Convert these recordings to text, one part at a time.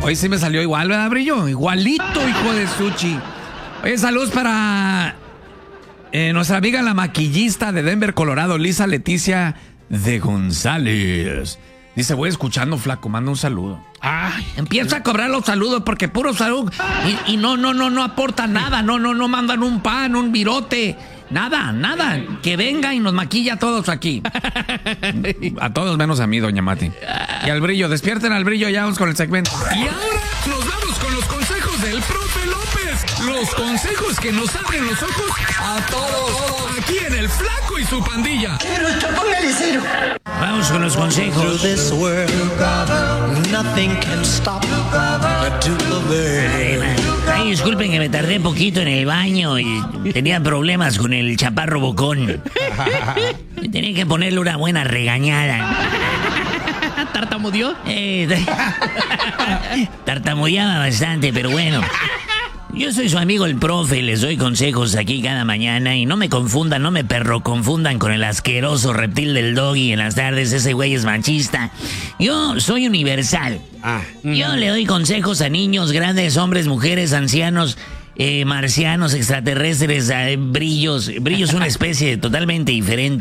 Hoy sí me salió igual, ¿verdad, Brillo? Igualito, hijo de Suchi. Oye, saludos para nuestra amiga la maquillista de Denver, Colorado, Lisa Leticia de González. Dice, voy escuchando, flaco, manda un saludo. Ay, empieza a cobrar los saludos porque puro salud y no aporta nada, no mandan un pan, un virote, nada, que venga y nos maquilla a todos aquí. A todos menos a mí, doña Mati. Y al Brillo, despierten al Brillo, ya vamos con el segmento. Y ahora nos vamos con los consejos del profe López. Los consejos que nos abren los ojos a todos. Aquí en El Flaco y su pandilla. Vamos con los consejos. Ay, disculpen que me tardé poquito en el baño y tenía problemas con el chaparro bocón. Tenía que ponerle una buena regañada. ¿Tartamudeó? Tartamudeaba bastante, pero bueno. Yo soy su amigo el profe y les doy consejos aquí cada mañana y no me confundan, no me perro confundan con el asqueroso reptil del Doggy en las tardes, ese güey es machista. Yo soy universal. Yo le doy consejos a niños, grandes, hombres, mujeres, ancianos, marcianos, extraterrestres, brillos. Brillo es una especie totalmente diferente.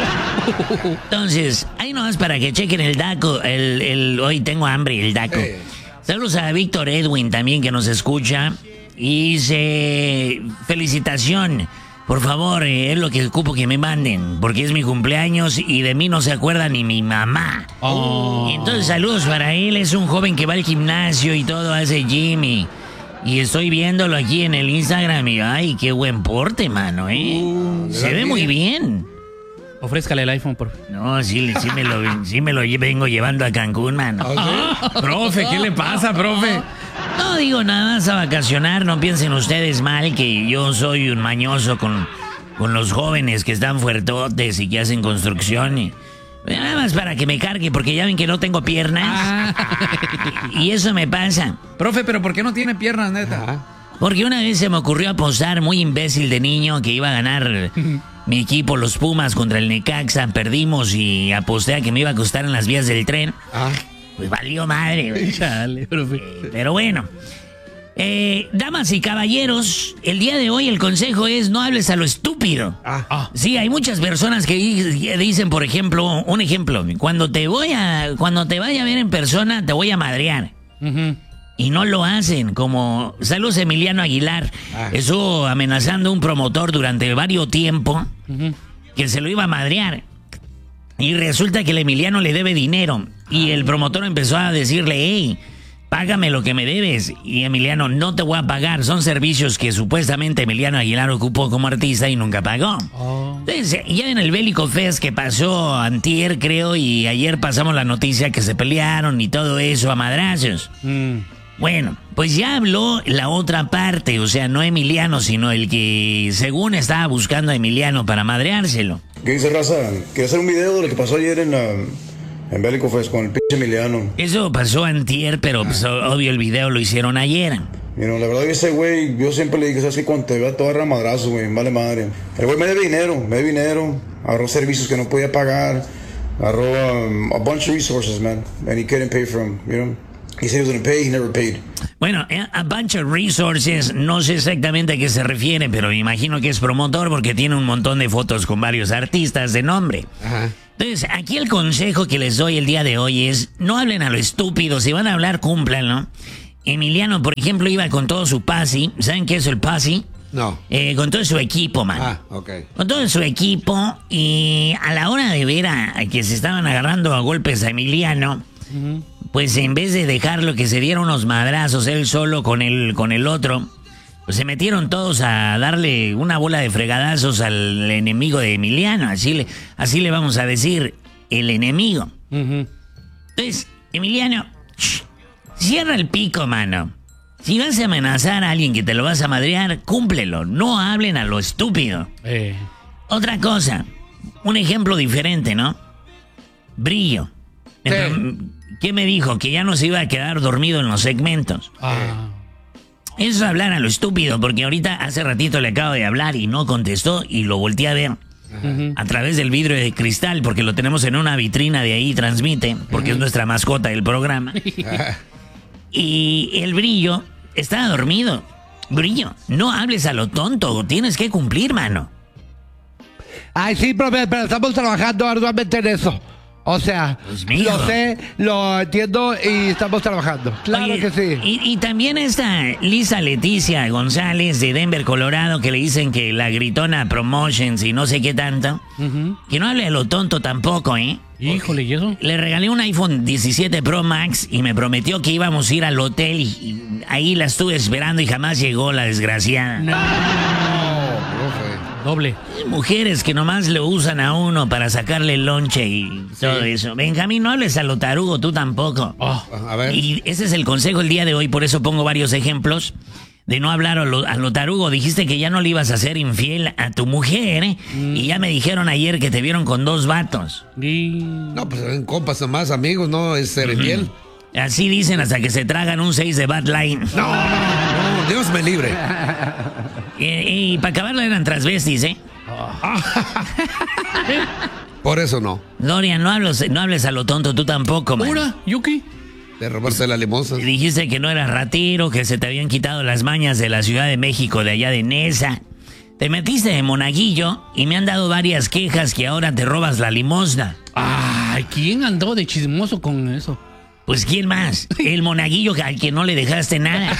Entonces, ahí nomás para que chequen el daco, hoy tengo hambre, el daco. Saludos a Víctor Edwin también que nos escucha. Y dice, felicitación, por favor, es lo que ocupo que me manden, porque es mi cumpleaños y de mí no se acuerda ni mi mamá. Y entonces saludos para él, es un joven que va al gimnasio y todo, hace gym y estoy viéndolo aquí en el Instagram y ay, qué buen porte, mano, se ve muy bien. Ofrézcale el iPhone, por favor. No, sí me lo vengo llevando a Cancún, mano. Profe, ¿qué le pasa, profe? No digo nada más a vacacionar, no piensen ustedes mal que yo soy un mañoso con los jóvenes que están fuertotes y que hacen construcción y nada más para que me cargue porque ya ven que no tengo piernas y eso me pasa. Profe, pero ¿por qué no tiene piernas, neta? Porque una vez se me ocurrió apostar muy imbécil de niño que iba a ganar mi equipo, los Pumas, contra el Necaxa, perdimos y aposté a que me iba a costar en las vías del tren. Pues valió madre, güey. Chale, profe. Pero bueno. Damas y caballeros, el día de hoy el consejo es no hables a lo estúpido. Sí, hay muchas personas que dicen, por ejemplo, un ejemplo, cuando te vaya a ver en persona te voy a madrear. Y no lo hacen, como saludos Emiliano Aguilar. Eso amenazando a un promotor durante varios tiempo que se lo iba a madrear. Y resulta que el Emiliano le debe dinero. Y el promotor empezó a decirle, hey, págame lo que me debes. Y Emiliano, no te voy a pagar. Son servicios que supuestamente Emiliano Aguilar ocupó como artista y nunca pagó. Entonces, ya en el Bélico Fest que pasó antier, creo, y ayer pasamos la noticia que se pelearon y todo eso a madrazos. Bueno, pues ya habló la otra parte, o sea, no Emiliano, sino el que según estaba buscando a Emiliano para madreárselo. ¿Qué dice raza? Quiero hacer un video de lo que pasó ayer en Bélico Fest con el pinche Emiliano. Eso pasó antier, pero pues, obvio el video lo hicieron ayer. La verdad que ese güey, yo siempre le dije, ¿sabes qué? Cuando te vea te voy a agarrar madrazo, güey, vale madre. El güey me debe dinero, agarró servicios que no podía pagar, agarró a bunch of resources, man, and he couldn't pay for them, you know? He said he was going to pay, he never paid. Bueno, a bunch of resources, no sé exactamente a qué se refiere, pero me imagino que es promotor porque tiene un montón de fotos con varios artistas de nombre. Entonces, aquí el consejo que les doy el día de hoy es, no hablen a lo estúpido, si van a hablar, cúmplanlo. Emiliano, por ejemplo, iba con todo su posse. ¿Saben qué es el posse? No. Con todo su equipo, man. Con todo su equipo, y a la hora de ver a que se estaban agarrando a golpes a Emiliano, pues en vez de dejarlo que se diera unos madrazos él solo con el otro, pues se metieron todos a darle una bola de fregadazos al enemigo de Emiliano. Así le vamos a decir, el enemigo. Entonces, Emiliano, cierra el pico, mano. Si vas a amenazar a alguien que te lo vas a madrear, cúmplelo. No hablen a lo estúpido. Otra cosa, un ejemplo diferente, ¿no? Brillo. ¿Qué me dijo? Que ya no se iba a quedar dormido en los segmentos. Eso es hablar a lo estúpido, porque ahorita hace ratito le acabo de hablar y no contestó y lo volteé a ver a través del vidrio de cristal, porque lo tenemos en una vitrina de ahí, transmite, porque es nuestra mascota del programa. Y el Brillo estaba dormido. Brillo, no hables a lo tonto, tienes que cumplir, mano. Ay, sí, profe, pero estamos trabajando arduamente en eso. O sea, Pues, mijo. lo sé, lo entiendo y estamos trabajando. Claro Oye, que sí. Y también esta Lisa Leticia González de Denver, Colorado, que le dicen que la gritona Promotions y no sé qué tanto. Que no hable a lo tonto tampoco, ¿eh? Híjole, ¿y eso? Le regalé un iPhone 17 Pro Max y me prometió que íbamos a ir al hotel y ahí la estuve esperando y jamás llegó la desgraciada. Doble. Mujeres que nomás lo usan a uno para sacarle el lonche y todo eso. Benjamín, no hables a lo tarugo, tú tampoco. Oh, A ver. Y ese es el consejo el día de hoy, por eso pongo varios ejemplos de no hablar a lo tarugo. Dijiste que ya no le ibas a ser infiel a tu mujer, ¿eh? Y ya me dijeron ayer que te vieron con 2 vatos. y... No, pues en compas nomás, amigos, no es ser infiel. Así dicen hasta que se tragan un 6 de Bad Line. No, Dios me libre. Y para acabarla eran transvestis, ¿eh? Por eso no. Dorian, no hables a lo tonto, tú tampoco, man. ¿Pura, Yuki? De robarse la limosna. Dijiste que no eras ratero, que se te habían quitado las mañas de la Ciudad de México, de allá de Nesa. Te metiste de monaguillo y me han dado varias quejas que ahora te robas la limosna. Ay, ¿quién andó de chismoso con eso? Pues ¿quién más? El monaguillo al que no le dejaste nada.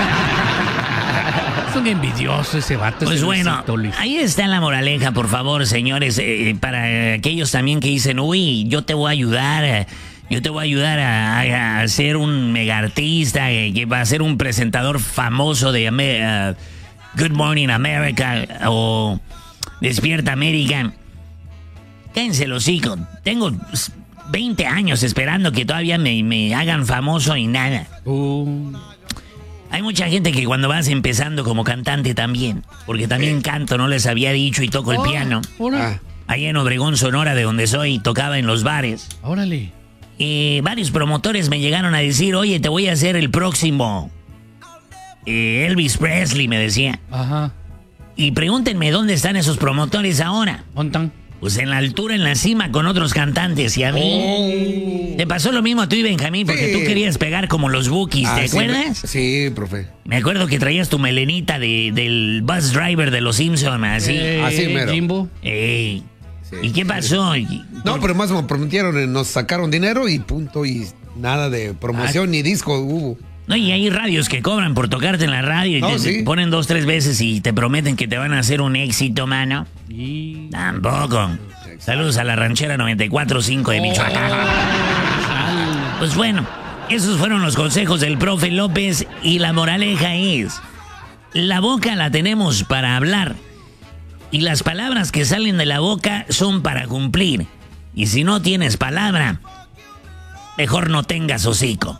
Es un envidioso ese vato. Pues ese bueno, Luisito, Luis. ahí está la moraleja, por favor, señores. Para aquellos también que dicen, uy, yo te voy a ayudar. Yo te voy a ayudar a ser un mega artista, que va a ser un presentador famoso de Good Morning America o Despierta América. Cállense el hocico. Tengo 20 años esperando que todavía me hagan famoso y nada. Hay mucha gente que cuando vas empezando como cantante también, porque también canto, no les había dicho, y toco el piano. Ahora, Ahí en Obregón, Sonora, de donde soy, tocaba en los bares. órale. Varios promotores me llegaron a decir, oye, te voy a hacer el próximo Elvis Presley, me decía. Ajá. Y pregúntenme dónde están esos promotores ahora. ¿Montan? Pues en la altura, en la cima, con otros cantantes. Y a mí te pasó lo mismo a tú y Benjamín, porque Sí. tú querías pegar como los Bookies, ¿te sí, acuerdas? Sí, profe. Me acuerdo que traías tu melenita del bus driver de los Simpsons, así. Así mero. Jimbo. Ey. Sí. ¿Y qué pasó? No, pero más me prometieron, nos sacaron dinero y punto, y nada de promoción ni disco hubo. No, y hay radios que cobran por tocarte en la radio y No, te sí. ponen 2, 3 veces y te prometen que te van a hacer un éxito, mano. Y... Tampoco. Saludos a la ranchera 94.5 de Michoacán. Pues bueno, esos fueron los consejos del profe López y la moraleja es, la boca la tenemos para hablar y las palabras que salen de la boca son para cumplir. Y si no tienes palabra, mejor no tengas hocico.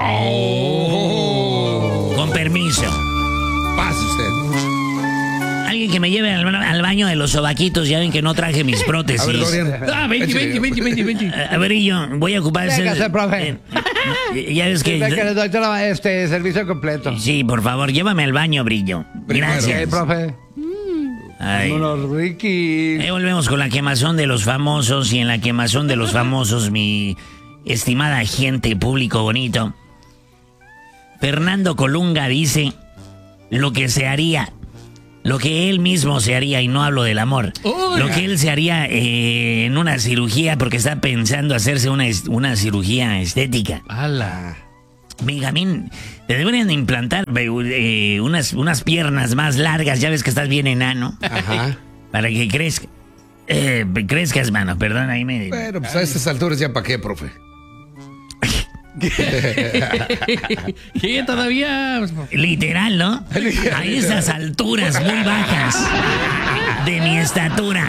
Con permiso. Pase usted. Alguien que me lleve al baño de los sobaquitos, ya ven que no traje mis prótesis. A ver, Dorian. Ah, Benji. A ver, y yo voy a ocupar Véngase, profe. ya ves que... Ve que les doy servicio completo. Sí, por favor, llévame al baño, Brillo. Primero. Gracias. Ok, profe. Ay. Vámonos, Ricky. Ahí volvemos con la quemazón de los famosos, y en la quemazón de los famosos, mi estimada gente, público bonito, Fernando Colunga dice lo que se haría, lo que él mismo se haría, y no hablo del amor, lo que él se haría en una cirugía, porque está pensando hacerse una cirugía estética. ¡Hala! Benjamín, te deberían implantar unas piernas más largas, ya ves que estás bien enano, Ajá. para que crezcas, mano, perdón, ahí me... Bueno, pues a estas alturas ya para qué, profe. ¿Qué todavía? Literal, ¿no? A esas alturas muy bajas de mi estatura.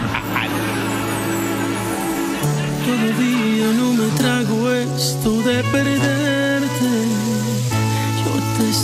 Todavía no me trago esto de perderte.